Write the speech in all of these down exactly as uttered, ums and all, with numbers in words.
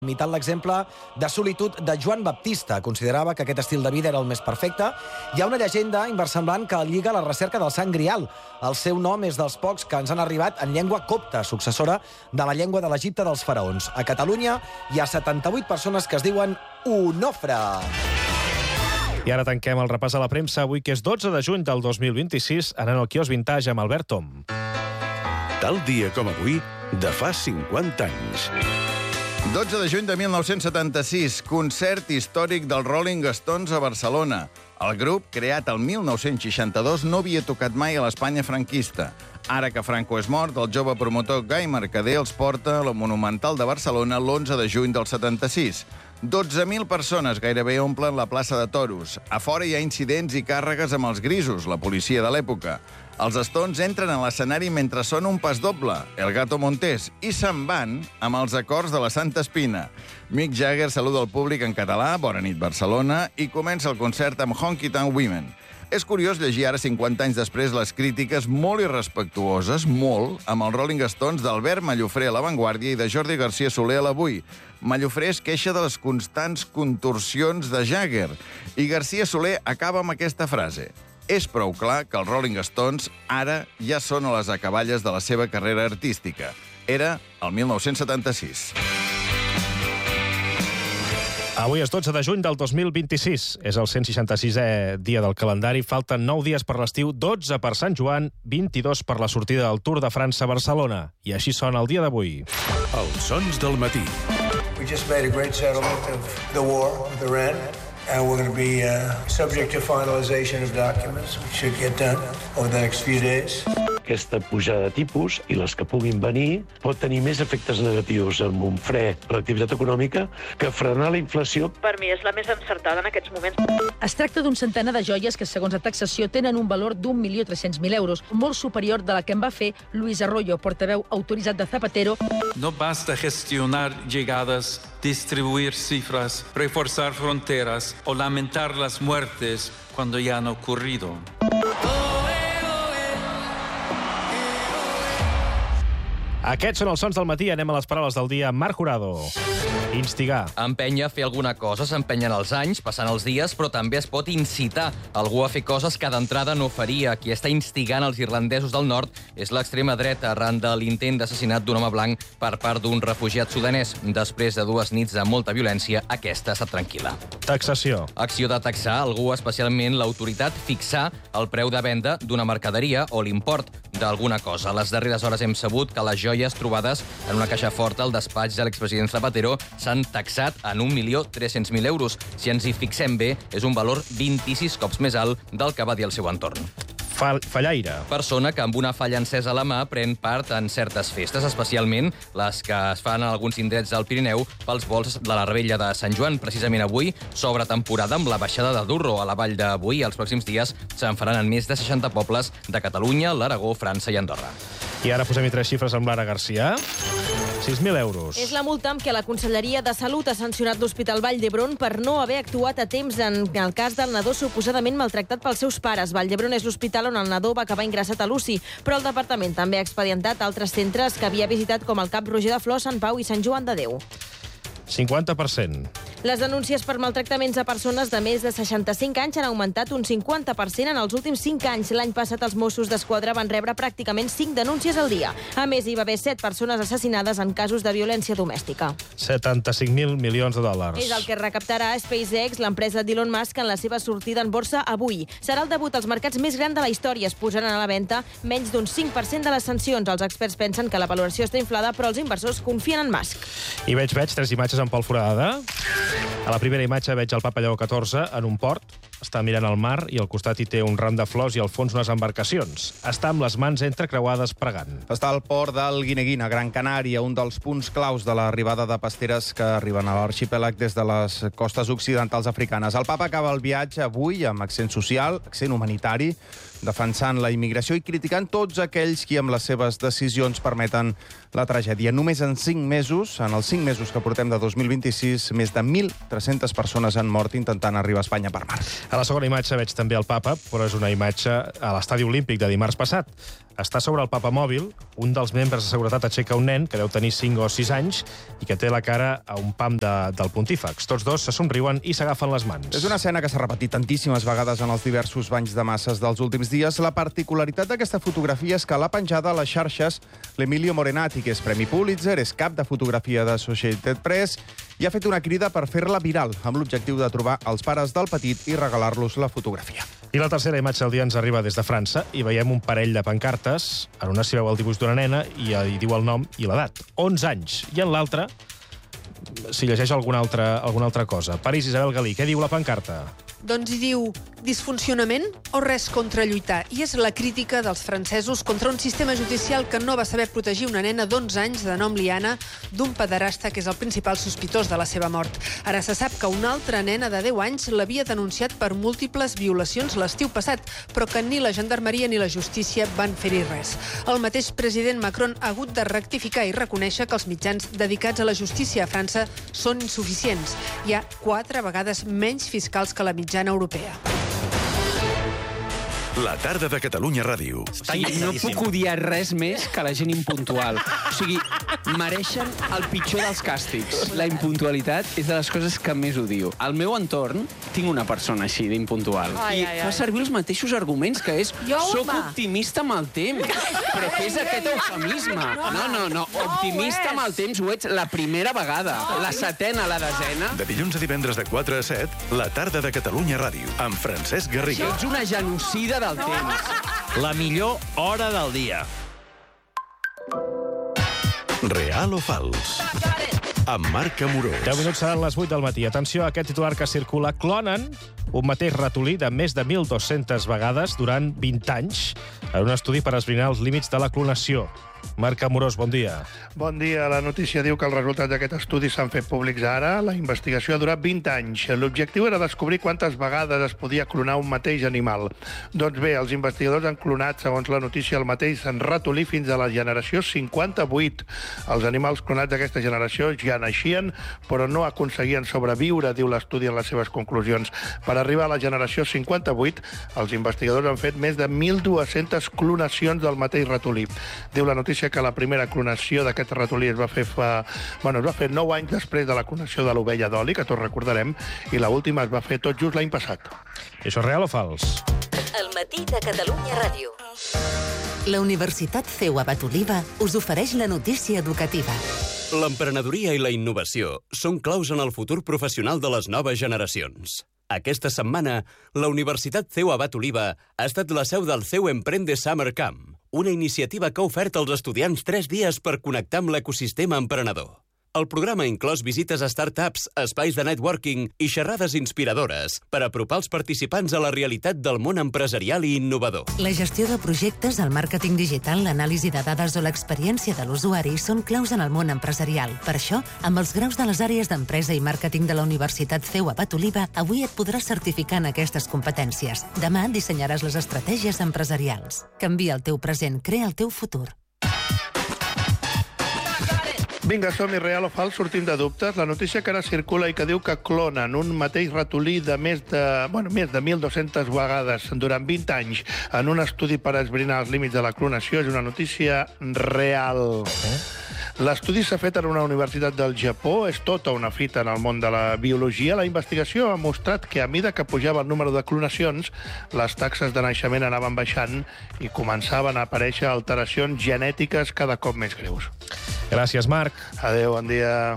Imitant l'exemple de solitud de Joan Baptista, considerava que aquest estil de vida era el més perfecte. Hi ha una llegenda inversemblant que lliga la recerca del Sant Grial. El seu nom és dels pocs que ens han arribat en llengua copta, successora de la llengua de l'Egipte dels faraons. A Catalunya hi ha setanta-vuit persones que es diuen Onofre. I ara tanquem el repàs a la premsa avui, que és dotze de juny del dos mil vint-i-sis, anant al quiosc Vintage amb Albert Tom. Tal dia com avui, de fa cinquanta anys. dotze de juny de mil nou-cents setanta-sis, concert històric dels Rolling Stones a Barcelona. El grup, creat el mil nou-cents seixanta-dos, no havia tocat mai a l'Espanya franquista. Ara que Franco és mort, el jove promotor Gai Mercader els porta a la Monumental de Barcelona l'onze de juny del setanta-sis. dotze mil persones gairebé omplen la plaça de Toros. A fora hi ha incidents i càrregues amb els grisos, la policia de l'època. Els Stones entren a l'escenari mentre sona un pas doble, El Gato Montés, i se'n van amb els acords de la Santa Espina. Mick Jagger saluda el públic en català, Bona nit Barcelona, i comença el concert amb Honky Tonk Women. És curiós llegir ara, cinquanta anys després, les crítiques molt irrespectuoses, molt, amb els Rolling Stones d'Albert Mallofré a La Vanguardia i de Jordi García Soler a l'Avui. Mallofré es queixa de les constants contorsions de Jagger i García Soler acaba amb aquesta frase: és prou clar que els Rolling Stones ara ja són a les acaballes de la seva carrera artística. Era el mil nou-cents setanta-sis. Avui és dotze de juny del dos mil vint-i-sis. És el cent seixanta-sisè dia del calendari. Falten nou dies per l'estiu, dotze per Sant Joan, vint-i-dos per la sortida del Tour de França a Barcelona. I així sona el dia d'avui. Els sons del matí. We just made a great settlement of the war with Iran, and we're going to be uh, subject to finalization of documents, which should get done over the next few days. Aquesta pujada de tipus i les que puguin venir pot tenir més efectes negatius amb un fre a l'activitat econòmica que frenar la inflació. Per mi és la més encertada en aquests moments. Es tracta d'un centenar de joies que, segons la taxació, tenen un valor d'un milió tres-cents mil euros, molt superior de la que en va fer Luis Arroyo, portaveu autoritzat de Zapatero. No basta gestionar llegadas, distribuir cifras, reforzar fronteras o lamentar las muertes cuando ya han ocurrido. Aquests són els sons del matí. Anem a les paraules del dia. Marc Jurado. Instigar. Empènyer a fer alguna cosa, s'empenyen els anys, passant els dies, però també es pot incitar algú a fer coses que d'entrada no faria. Qui està instigant els irlandesos del nord és l'extrema dreta arran de l'intent d'assassinat d'un home blanc per part d'un refugiat sudanès. Després de dues nits de molta violència, aquesta ha estat tranquil·la. Taxació. Acció de taxar algú, especialment l'autoritat, fixar el preu de venda d'una mercaderia o l'import d'alguna cosa. A les darreres hores hem sabut que les joies trobades en una caixa forta al despatx de l'expresident Zapatero s'han taxat en un milió tres-cents mil euros. Si ens hi fixem bé, és un valor vint-i-sis cops més alt del que va dir el seu entorn. Fallaire. Persona que amb una falla encesa a la mà pren part en certes festes, especialment les que es fan en alguns indrets del Pirineu pels vols de la Rebella de Sant Joan. Precisament avui s'obre temporada amb la baixada de Durro a la Vall de Boí. Els pròxims dies se'n faran en més de seixanta pobles de Catalunya, l'Aragó, França i Andorra. I ara posem-hi tres xifres amb Lara Garcia. sis mil euros. És la multa amb què la Conselleria de Salut ha sancionat l'Hospital Vall d'Hebron per no haver actuat a temps en el cas del nadó suposadament maltractat pels seus pares. Vall d'Hebron és l'hospital on el nadó va acabar ingressat a l'U C I, però el departament també ha expedientat altres centres que havia visitat, com el Cap Roger de Flor, Sant Pau i Sant Joan de Déu. cinquanta per cent. Les denúncies per maltractaments a persones de més de seixanta-cinc anys han augmentat un cinquanta per cent en els últims cinc anys. L'any passat els Mossos d'Esquadra van rebre pràcticament cinc denúncies al dia. A més, hi va haver set persones assassinades en casos de violència domèstica. setanta-cinc mil milions de dòlars. És el que recaptarà SpaceX, l'empresa d'Elon Musk, en la seva sortida en borsa avui. Serà el debut als mercats més gran de la història. Es posaran a la venda menys d'un cinc per cent de les sancions. Els experts pensen que la valoració està inflada, però els inversors confien en Musk. I veig, veig, tres imatges en Pol Forada. A la primera imatge veig el Papa Lleó catorze en un port. Està mirant al mar i al costat hi té un ram de flors i al fons unes embarcacions. Està amb les mans entrecreuades pregant. Està al port del Guineguina, Gran Canària, un dels punts claus de l'arribada de pasteres que arriben a l'arxipèlag des de les costes occidentals africanes. El papa acaba el viatge avui amb accent social, accent humanitari, defensant la immigració i criticant tots aquells qui amb les seves decisions permeten la tragèdia. Només en cinc mesos, en els cinc mesos que portem de dos mil vint-i-sis, més de mil tres-centes persones han mort intentant arribar a Espanya per mar. A la segona imatge veig també el papa, però és una imatge a l'estadi olímpic de dimarts passat. està sobre el papamòbil. Un dels membres de seguretat aixeca un nen que deu tenir cinc o sis anys i que té la cara a un pam de, del pontífex. Tots dos se somriuen i s'agafen les mans. És una escena que s'ha repetit tantíssimes vegades en els diversos banys de masses dels últims dies. La particularitat d'aquesta fotografia és que l'ha penjada a les xarxes l'Emilio Morenati, que és Premi Pulitzer, és cap de fotografia de Associated Press, i ha fet una crida per fer-la viral, amb l'objectiu de trobar els pares del petit i regalar-los la fotografia. I la tercera imatge del dia ens arriba des de França i veiem un parell de pancartes. En una s'hi veu el dibuix d'una nena i hi diu el nom i l'edat. onze anys. I en l'altra s'hi llegeix alguna altra, alguna altra cosa. París, Isabel Galí, què diu la pancarta? Doncs hi diu disfuncionament o res contra lluitar. I és la crítica dels francesos contra un sistema judicial que no va saber protegir una nena d'onze anys de nom Liana d'un pederasta que és el principal sospitós de la seva mort. Ara se sap que una altra nena de deu anys l'havia denunciat per múltiples violacions l'estiu passat, però que ni la gendarmeria ni la justícia van fer-hi res. El mateix president Macron ha hagut de rectificar i reconèixer que els mitjans dedicats a la justícia a França són insuficients. Hi ha quatre vegades menys fiscals que la mitjana europea. La tarda de Catalunya Ràdio. O sigui, no puc odiar res més que la gent impuntual. O sigui, mereixen el pitjor dels càstigs. La impuntualitat és de les coses que més odio. Al meu entorn tinc una persona així d'impuntual. I fa servir els mateixos arguments, que és soc optimista amb el temps. Però què és aquest eufemisme? No, no, no. Optimista amb el temps ho ets la primera vegada. La setena, la desena. De dilluns a divendres de quatre a set, la tarda de Catalunya Ràdio, amb Francesc Garriga. Ets una genocida del temps. La millor hora del dia. Real o fals? Amb Marc Amorós. deu minuts seran les vuit del matí. Atenció a aquest titular que circula. Clonen un mateix ratolí de més de mil dos-centes vegades durant vint anys en un estudi per esbrinar els límits de la clonació. Marc Amorós, bon dia. Bon dia. La notícia diu que els resultats d'aquest estudi s'han fet públics ara. La investigació ha durat vint anys. L'objectiu era descobrir quantes vegades es podia clonar un mateix animal. Doncs bé, els investigadors han clonat, segons la notícia, el mateix ratolí fins a la generació cinquanta-vuit. Els animals clonats d'aquesta generació ja naixien, però no aconseguien sobreviure, diu l'estudi en les seves conclusions. Per arribar a la generació cinquanta-vuit, els investigadors han fet més de mil dues-centes clonacions del mateix ratolí. Diu la notícia que la primera clonació d'aquest ratolí es va fer fa... Bueno, es va fer nou anys després de la clonació de l'ovella d'oli, que tots recordarem, i l'última es va fer tot just l'any passat. I això és real o fals? El matí de Catalunya Ràdio. La Universitat C E U Abat Oliva us ofereix la notícia educativa. L'emprenedoria i la innovació són claus en el futur professional de les noves generacions. Aquesta setmana, la Universitat C E U Abat Oliva ha estat la seu del C E U Emprende Summer Camp, una iniciativa que ha ofert als estudiants tres dies per connectar amb l'ecosistema emprenedor. El programa ha inclòs visites a startups, espais de networking i xerrades inspiradores per apropar els participants a la realitat del món empresarial i innovador. La gestió de projectes, el màrqueting digital, l'anàlisi de dades o l'experiència de l'usuari són claus en el món empresarial. Per això, amb els graus de les àrees d'empresa i màrqueting de la Universitat C E U Abat Oliva, avui et podràs certificar en aquestes competències. Demà dissenyaràs les estratègies empresarials. Canvia el teu present, crea el teu futur. Vinga, som-hi, real o fals, sortim de dubtes. La notícia que ara circula i que diu que clonen un mateix ratolí de més de, bueno, més de mil dues-centes vegades durant vint anys en un estudi per esbrinar els límits de la clonació és una notícia real. Eh? L'estudi s'ha fet en una universitat del Japó, és tota una fita en el món de la biologia. La investigació ha mostrat que a mida que pujava el número de clonacions, les taxes de naixement anaven baixant i començaven a aparèixer alteracions genètiques cada cop més greus. Gràcies, Marc. Adéu, bon dia.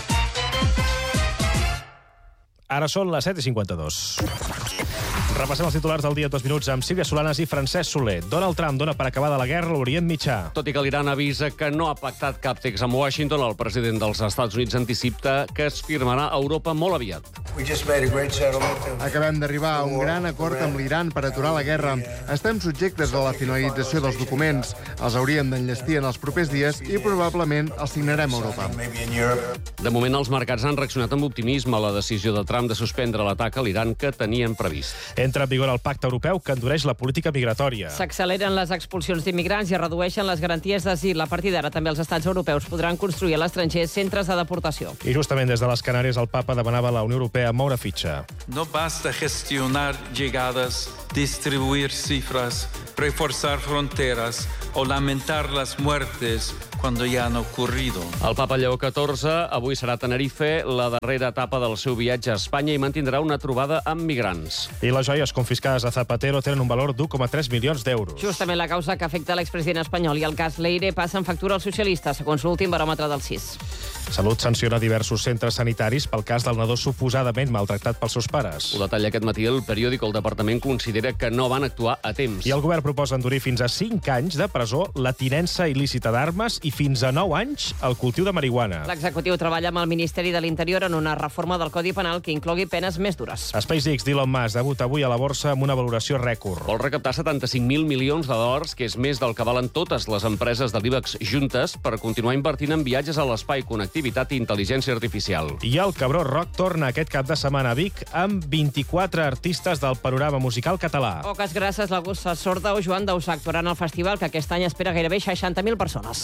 Ara són les set i cinquanta-dos. Repassem els titulars del dia dos minuts amb Sílvia Solanas i Francesc Soler. Donald Trump dona per acabada la guerra a l'Orient Mitjà. Tot i que l'Iran avisa que no ha pactat cap text amb Washington, el president dels Estats Units anticipa que es firmarà a Europa molt aviat. Acabem d'arribar a un gran acord amb l'Iran per aturar la guerra. Estem subjectes a la finalització dels documents. Els hauríem d'enllestir en els propers dies i probablement els signarem a Europa. De moment, els mercats han reaccionat amb optimisme a la decisió de Trump de suspendre l'atac a l'Iran que tenien previst. Entra en vigor el pacte europeu que endureix la política migratòria. S'acceleren les expulsions d'immigrants i es redueixen les garanties d'asil. A partir d'ara, també els estats europeus podran construir a l'estranger centres de deportació. I justament des de les Canàries, el papa demanava a la Unió Europea moure fitxa. No basta gestionar llegadas, distribuir cifras, reforzar fronteras o lamentar las muertes cuando ya han ocurrido. El papa Lleó catorze avui serà a Tenerife, la darrera etapa del seu viatge a Espanya, i mantindrà una trobada amb migrants. I les joies confiscades a Zapatero tenen un valor d'u coma tres milions d'euros. Justament la causa que afecta l'expresident espanyol i el cas Leire passa en factura als socialistes, segons l'últim baròmetre del C I S. Salut sanciona diversos centres sanitaris pel cas del nadó suposadament maltractat pels seus pares. Ho detalla aquest matí el periòdic. El departament considera que no van actuar a temps. I el govern proposa endurir fins a cinc anys de presó la tinença il·lícita d'armes i fins a nou anys el cultiu de marihuana. L'executiu treballa amb el Ministeri de l'Interior en una reforma del Codi Penal que inclogui penes més dures. SpaceX d'Elon Musk debuta avui a la borsa amb una valoració rècord. Vol recaptar setanta-cinc mil milions de dòlars, que és més del que valen totes les empreses de l'IBEX juntes, per continuar invertint en viatges a l'espai, connectivitat i intel·ligència artificial. I el Cabró Rock torna aquest cap de setmana a Vic amb vint-i-quatre artistes del panorama musical català. Poques gràcies, la Gussa Sorda o Joan Dausà actuaran al festival, que aquest any espera gairebé seixanta mil persones.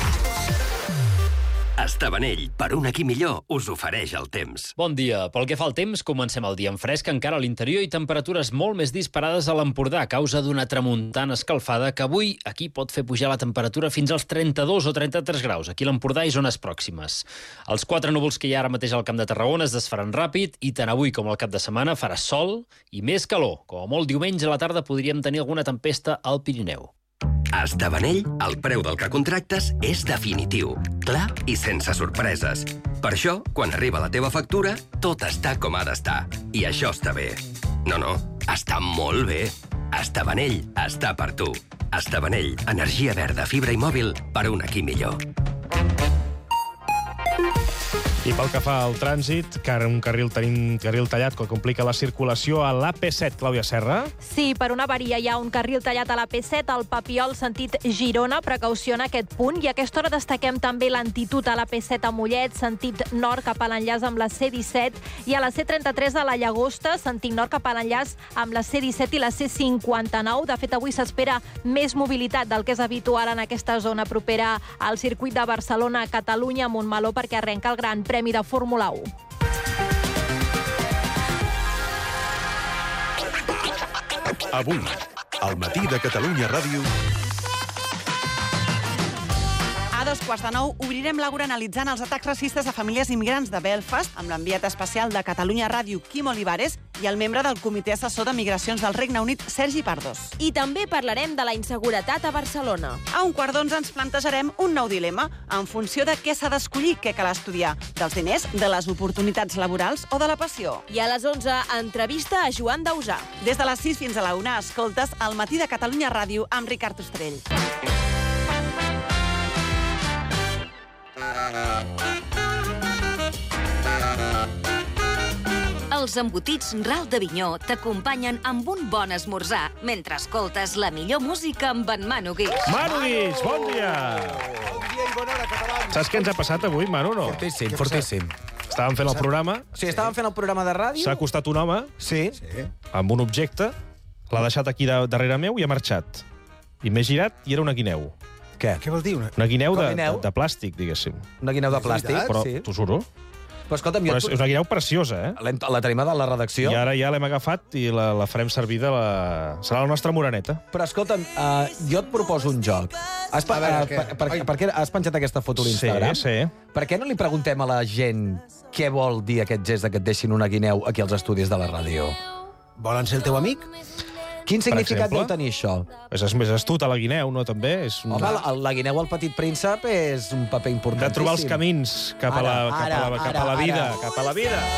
Estabanell, per un aquí millor, us ofereix el temps. Bon dia. Pel que fa al temps, comencem el dia en fresc encara a l'interior i temperatures molt més disparades a l'Empordà a causa d'una tramuntana escalfada que avui aquí pot fer pujar la temperatura fins als trenta-dos o trenta-tres graus, aquí a l'Empordà i zones pròximes. Els quatre núvols que hi ha ara mateix al Camp de Tarragona es desfaran ràpid i tant avui com al cap de setmana farà sol i més calor. Com a molt diumenge a la tarda podríem tenir alguna tempesta al Pirineu. A Estabanell, el preu del que contractes és definitiu, clar i sense sorpreses. Per això, quan arriba la teva factura, tot està com ha d'estar. I això està bé. No, no, està molt bé. Estabanell està per tu. Estabanell, energia verda, fibra i mòbil per un aquí millor. I pel que fa al trànsit, car un carril, tenim carril tallat que complica la circulació a l'A P set. Clàudia Serra? Sí, per una avaria hi ha un carril tallat a l'A P set, al Papiol, sentit Girona. Precaució en aquest punt. I a aquesta hora destaquem també lentitud a l'A P set a Mollet, sentit nord cap a l'enllaç amb la C disset, i a la C trenta-tres a la Llagosta, sentit nord cap a l'enllaç amb la C disset i la C cinquanta-nou. De fet, avui s'espera més mobilitat del que és habitual en aquesta zona propera al circuit de Barcelona a Catalunya, a Montmeló, perquè arrenca el Gran Premi de Fórmula u. Avui, al matí de Catalunya Ràdio... A dos quarts de nou obrirem l'Àgora analitzant els atacs racistes a famílies immigrants de Belfast amb l'enviat especial de Catalunya Ràdio, Quim Olivares, i el membre del Comitè Assessor de Migracions del Regne Unit, Sergi Pardos. I també parlarem de la inseguretat a Barcelona. A un quart d'onze ens plantejarem un nou dilema en funció de què s'ha d'escollir, què cal estudiar, dels diners, de les oportunitats laborals o de la passió. I a les onze, entrevista a Joan Dausà. Des de les sis fins a la una, escoltes El matí de Catalunya Ràdio amb Ricard Ostrell. Els embotits Ral d'Avinyó t'acompanyen amb un bon esmorzar mentre escoltes la millor música amb en Manu Guix. Manu Guix, bon dia! Bon dia i bona hora, catalans. Saps què ens ha passat avui, Manu, no? Fortíssim, fortíssim. Estàvem fent el programa. Sí, estàvem fent el programa de ràdio. S'ha acostat un home sí. amb un objecte, l'ha deixat aquí de, darrere meu i ha marxat. I m'he girat i era una guineu. Què? Què vol dir? Una, una guineu, de, guineu? De, de plàstic, diguéssim. Una guineu de plàstic? Però, sí. t'ho juro. Però, escolta'm, Però jo... és una guineu preciosa, eh? La tenim a la redacció. I ara ja l'hem agafat i la, la farem servir de la... Serà la nostra moreneta. Però, escolta'm, uh, jo et proposo un joc. Has, pa... veure, uh, per, per, per què has penjat aquesta foto a l'Instagram? Sí, sí. Per què no li preguntem a la gent què vol dir aquest gest de que et deixin una guineu aquí als estudis de la ràdio? Volen ser el teu amic? Quin significat deu tenir això? És, és més astuta la guineu, no, també? És un... Home, la, la guineu al Petit Príncep és un paper importantíssim. De trobar els camins cap a la, cap a la, cap a la vida. Cap a la vida.